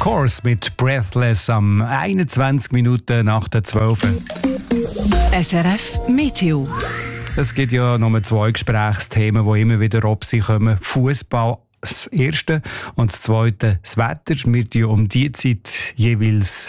Course mit Breathless am 21 Minuten nach der 12. SRF Meteo. Es gibt ja noch 2 Gesprächsthemen, die immer wieder auf sich kommen. Fußball, das erste, und das zweite, das Wetter. Wir reden um die Zeit jeweils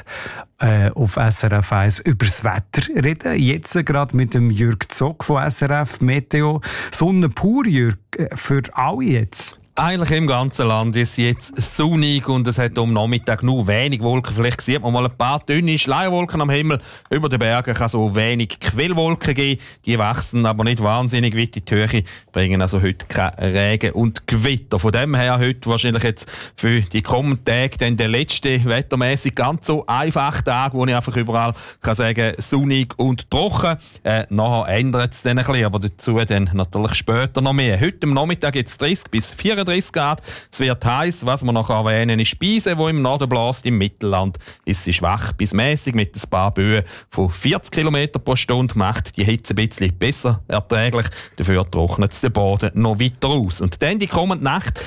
auf SRF 1 über das Wetter reden. Jetzt gerade mit dem Jürg Zock von SRF Meteo. Sonne pur, Jürg, für alle jetzt. Eigentlich im ganzen Land ist es jetzt sonnig und es hat am Nachmittag nur wenig Wolken. Vielleicht sieht man mal ein paar dünne Schleierwolken am Himmel. Über den Bergen kann es auch wenig Quellwolken geben. Die wachsen aber nicht wahnsinnig weit in die Höhe, bringen also heute keinen Regen und Gewitter. Von dem her heute wahrscheinlich jetzt für die kommenden Tage dann der letzte wettermäßig ganz so einfache Tag, wo ich einfach überall kann sagen, sonnig und trocken. Nachher ändert es dann ein bisschen, aber dazu dann natürlich später noch mehr. Heute am Nachmittag gibt es 30 bis 34 Grad. Es wird heiß. Was wir noch erwähnen ist Speise, die im Norden bläst. Im Mittelland ist sie schwach bis mäßig mit ein paar Böen von 40 km pro Stunde. Macht die Hitze ein bisschen besser erträglich. Dafür trocknet es den Boden noch weiter aus. Und dann die kommende Nacht,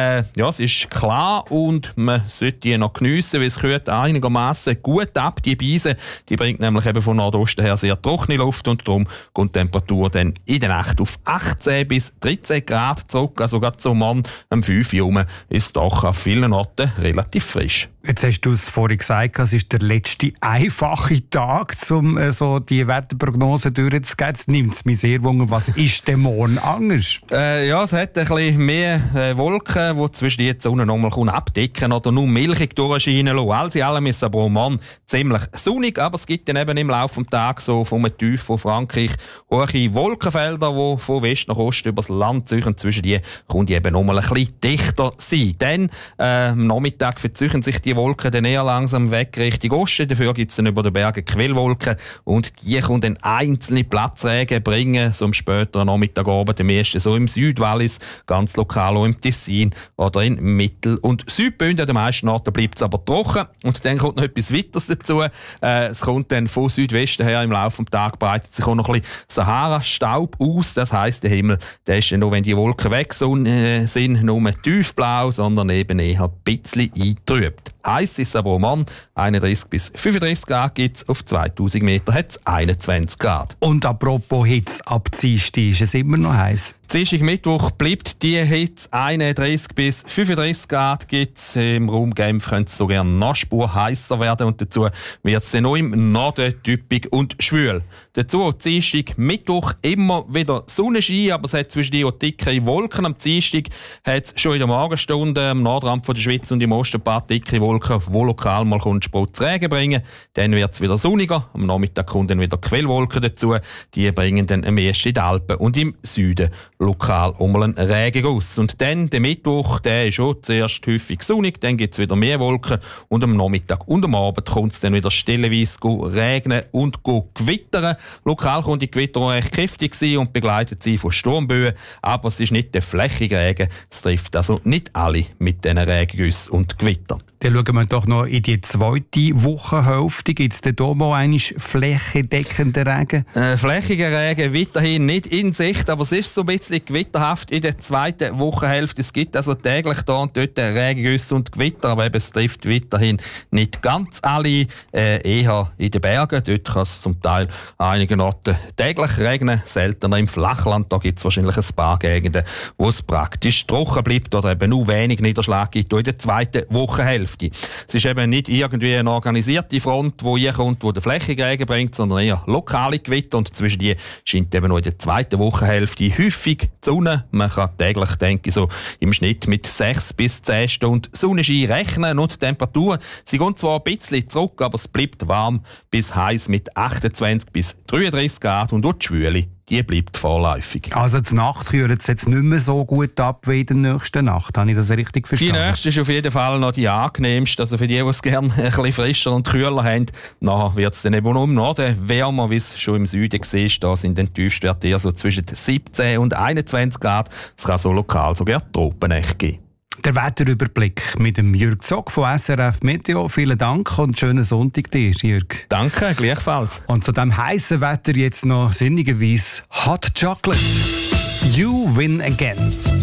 es ist klar und man sollte die noch geniessen, weil es kühlt einigermaßen gut ab. Die Beise, die bringt nämlich eben von Nordosten her sehr trockene Luft und darum kommt die Temperatur dann in der Nacht auf 18 bis 13 Grad zurück. Also gerade zum Morgen um 5 Uhr herum ist es doch an vielen Orten relativ frisch. Jetzt hast du es vorhin gesagt, es ist der letzte einfache Tag, um so die Wetterprognose durchzugehen. Jetzt nimmt es mich sehr wunder, was ist denn morgen anders? Es hat ein bisschen mehr Wolken, die zwischen die Sonne noch mal abdecken oder nur milchig durchscheinen lassen. Alles in allem ist es aber morgen ziemlich sonnig, aber es gibt dann eben im Laufe des Tages so vom Tief von Frankreich hohe Wolkenfelder, die von West nach Ost über das Land ziehen. Zwischen die kommt eben noch mal ein bisschen dichter sein. Dann am Nachmittag verzeichnen sich die Wolken dann eher langsam weg Richtung Osten. Dafür gibt es dann über den Bergen Quellwolken und die können dann einzelne Platzregen bringen, so am späteren Nachmittagabend, am meisten so im Südwallis, ganz lokal auch im Tessin oder in Mittel- und Südbünden. An den meisten Orten bleibt es aber trocken. Und dann kommt noch etwas weiteres dazu. Es kommt dann von Südwesten her im Laufe des Tages breitet sich auch noch ein bisschen Sahara-Staub aus. Das heisst, der Himmel, der ist dann noch, wenn die Wolken weg sind, nur tiefblau, sondern eben eher ein bisschen eingetrübt. Heiß ist es aber morgen, 31 bis 35 Grad gibt es, auf 2000 Meter hat es 21 Grad. Und apropos Hitze, ab Dienstag ist es immer noch heiß. Dienstag, Mittwoch bleibt die Hitze 31 bis 35 Grad gibt's. Im Raum Genf könnte es sogar noch Spur heißer werden und dazu wird es dann noch im Norden typisch und schwül. Dazu Dienstag, Mittwoch immer wieder Sonnenschein, aber es hat zwischen die dicke Wolken. Am Dienstag hat es schon in der Morgenstunde am Nordrand von der Schweiz und im Osten ein paar dicke Wolken, die lokal mal Regen bringen. Dann wird es wieder sonniger. Am Nachmittag kommen dann wieder Quellwolken dazu. Die bringen dann am ehesten in den Alpen und im Süden lokal einen Regenguss. Und dann der Mittwoch, der ist schon zuerst häufig sonnig, dann gibt es wieder mehr Wolken und am Nachmittag und am Abend kommt es dann wieder stellenweise regnen und gewittern. Lokal kann die Gewitter auch recht kräftig sein und begleitet sie von Sturmböen, aber es ist nicht der flächige Regen, es trifft also nicht alle mit diesen Regengüssen und Gewittern. Dann schauen wir doch noch in die zweite Wochenhälfte. Gibt es denn hier mal einen flächendeckenden Regen? Flächiger Regen weiterhin nicht in Sicht, aber es ist so ein bisschen gewitterhaft in der zweiten Wochenhälfte. Es gibt also täglich da und dort Regengüsse und Gewitter, aber eben, es trifft weiterhin nicht ganz alle, eher in den Bergen. Dort kann es zum Teil an einigen Orten täglich regnen, seltener im Flachland. Da gibt es wahrscheinlich ein paar Gegenden, wo es praktisch trocken bleibt oder eben nur wenig Niederschlag gibt in der zweiten Wochenhälfte. Es ist eben nicht irgendwie eine organisierte Front, die hier kommt, die den flächigen Regen bringt, sondern eher lokale Gewitter. Und zwischen die scheint eben noch in der zweiten Wochenhälfte häufig die Sonne. Man kann täglich, denke ich, so im Schnitt mit 6 bis 10 Stunden Sonnenschein rechnen. Und die Temperaturen, sie gehen zwar ein bisschen zurück, aber es bleibt warm bis heiß mit 28 bis 33 Grad und auch die Schwüle, die bleibt vorläufig. Also die Nacht kühlt es jetzt nicht mehr so gut ab wie in der nächsten Nacht. Habe ich das richtig verstanden? Die nächste ist auf jeden Fall noch die angenehmste. Also für die es gerne ein bisschen frischer und kühler haben. Nachher wird es dann eben noch im Norden wärmer, wie es schon im Süden war. Da sind dann Tiefstwerte eher so zwischen 17 und 21 Grad. Es kann so lokal sogar Tropennächte geben. Der Wetterüberblick mit dem Jürg Zock von SRF Meteo. Vielen Dank und schönen Sonntag dir, Jürg. Danke, gleichfalls. Und zu diesem heißen Wetter jetzt noch sinnigerweise Hot Chocolate. You win again.